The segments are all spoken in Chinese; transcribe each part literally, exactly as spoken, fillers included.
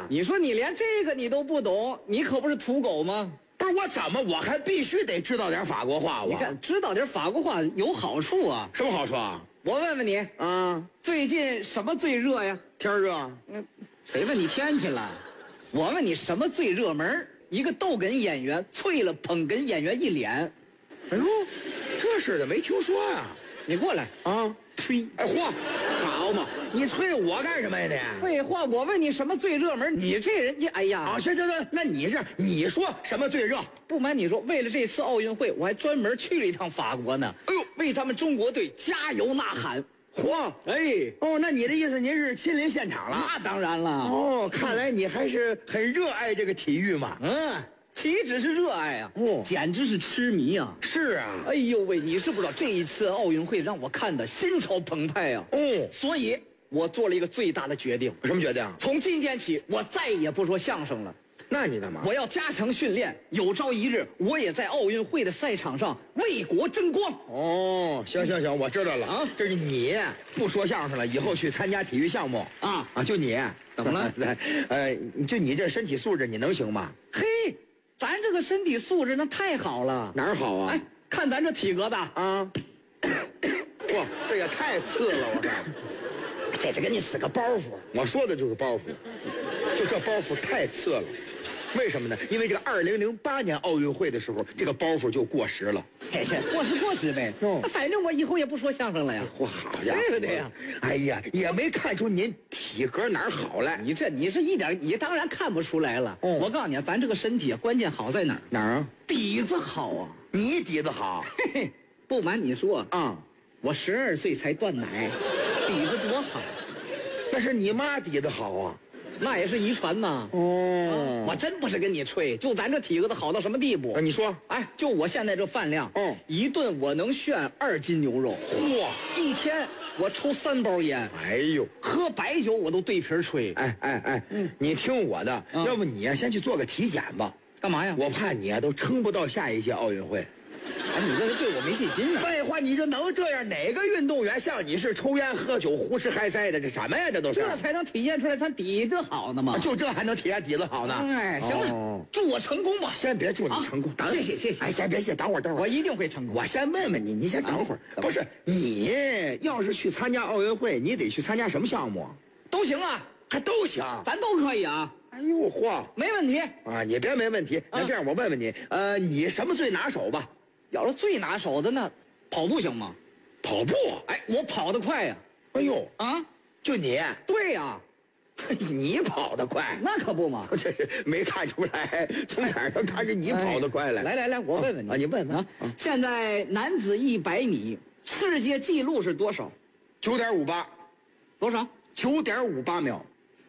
你说你连这个你都不懂，你可不是土狗吗？ 不是我怎么我还必须得知道点法国话？我你看知道点法国话有好处啊。 什么好处啊？ 我问问你啊， 最近什么最热呀？ 天热。 嗯，谁问你天气了？我问你什么最热门？一个逗哏演员啐了捧哏演员一脸。 哎呦，这事的没听说呀、啊。 你过来啊！ 吹！ 哎嚯，好嘛！你催我干什么呀你？ 废话，我问你什么最热门？你这人，你哎呀！ 啊，行行行，那你是你说什么最热？ 不瞒你说，为了这次奥运会，我还专门去了一趟法国呢。 哎呦， 为咱们中国队加油呐喊！ 嚯， 哎， 哦，那你的意思您是亲临现场了？ 那当然了。 哦，看来你还是很热爱这个体育嘛。 嗯。岂止是热爱啊， 哦， 简直是痴迷啊！ 是啊， 哎呦喂，你是不知道这一次奥运会让我看的心潮澎湃啊！ 哦， 所以我做了一个最大的决定。 什么决定？ 从今天起，我再也不说相声了。 那你干嘛？ 我要加强训练，有朝一日我也在奥运会的赛场上为国争光。 哦，行行行，我知道了啊，这是你不说相声了，以后去参加体育项目啊啊，就你怎么了？ 呃，就你这身体素质，你能行吗？ 嘿。咱这个身体素质那太好了， 哪儿好啊？ 哎，看咱这体格子啊，哇，这也太次了！我看， 这是给你使个包袱。 我说的就是包袱，就这包袱太次了。为什么呢？因为这个二零零八年奥运会的时候，这个包袱就过时了。 这是过时过时呗。哦，反正我以后也不说相声了呀。 嚯，好家伙， 对不对呀？ 哎呀，也没看出您体格哪儿好来。 你这你是一点，你当然看不出来了。 哦， 我告诉你，咱这个身体关键好在哪儿？ 哪儿啊？ 底子好啊。 你底子好。 嘿嘿，不瞒你说啊、嗯， 我十二岁才断奶，底子多好。 那是你妈底子好啊。 那也是遗传呐。 哦， 我真不是跟你吹，就咱这体格子好到什么地步？ 啊，你说， 哎，就我现在这饭量， 嗯， 一顿我能炫二斤牛肉， 嚯， 一天我抽三包烟， 哎呦， 喝白酒我都对瓶吹。 哎哎哎，嗯，你听我的，嗯、要不你呀先去做个体检吧。 干嘛呀？ 我怕你啊都撑不到下一届奥运会。 哎，你这是对我没信心啊！ 废话，你这能这样？哪个运动员像你是抽烟喝酒胡吃海塞的？这什么呀？这都是这才能体现出来他底子好呢嘛！ 就这还能体现底子好呢？ 哎，行了，哦、祝我成功吧！ 先别祝你成功， 啊、谢谢谢谢。 哎，先别谢，等会儿等会儿， 我一定会成功。 我先问问你，你先等会儿。啊、不是，你要是去参加奥运会，你得去参加什么项目？ 都行啊， 还都行， 咱都可以啊。 哎呦嚯， 没问题啊！你别没问题。那这样，我问问你，呃，你什么最拿手吧？ 要是最拿手的呢，跑步行吗？ 跑步？ 哎，我跑得快呀！ 哎呦啊， 就你？ 对呀， 你跑得快， 那可不嘛！ 这是没看出来，从哪儿看着你跑得快来？ 来来来，我问问你啊，你问问啊，现在男子一百米世界纪录是多少？ 九点五八， 多少？ 九点五八秒。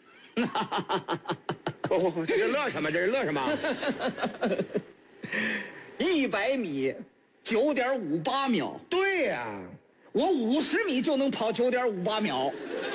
哦，这是乐什么？这是乐什么？ 一百米，九点五八秒。 对呀、啊， 我五十米就能跑九点五八秒。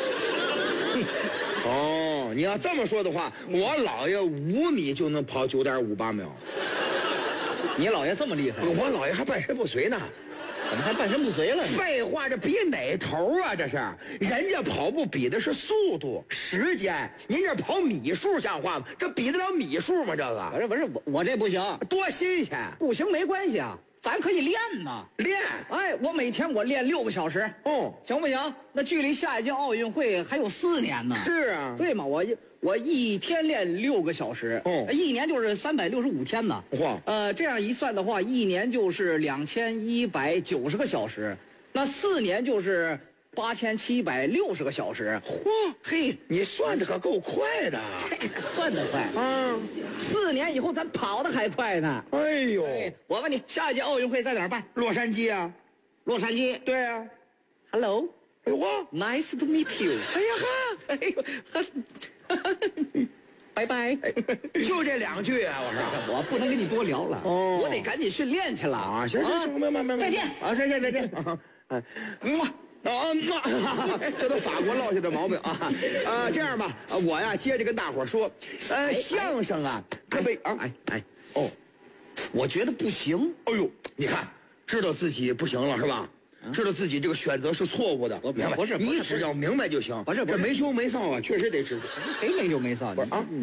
哦，你要这么说的话，我姥爷五米就能跑九点五八秒。 你姥爷这么厉害？ 我姥爷还半身不遂呢。 怎么还半身不遂了？ 废话，这比哪头啊？这是人家跑步比的是速度、时间，您这跑米数像话吗？这比得了米数吗？这个不是不是，我我这不行， 多新鲜！ 不行没关系啊，咱可以练呐， 练。 哎，我每天我练六个小时， 哦， 行不行？那距离下一届奥运会还有四年呢。 是啊， 对嘛，我我一天练六个小时， 哦， 一年就是三百六十五天呢。 哇， 呃，这样一算的话，一年就是两千一百九十个小时，那四年就是八千七百六十个小时。 嚯，嘿，你算的可够快的， 这算得快啊！ 四年以后咱跑得还快呢。 哎呦， 哎，我问你，下一届奥运会在哪儿办？ 洛杉矶啊， 洛杉矶。 对啊 ，Hello， 哎呦 ，Nice to meet you。 哎呀哈， 哎呦，呵，拜拜。 就这两句啊，我说我不能跟你多聊了， 哦， 我得赶紧训练去了啊！行行行，明白明白， 再见啊！再见再见。哎，嗯嘛。啊，这都法国落下的毛病啊！啊，这样吧，我呀接着跟大伙儿说，呃，相声啊，可被啊， 哎哎， 哦， 我觉得不行。 哎呦，你看，知道自己不行了是吧？知道自己这个选择是错误的，明白？ 不是， 你只要明白就行。 不是， 这没羞没臊啊，确实得知道。 谁没羞没臊？ 啊。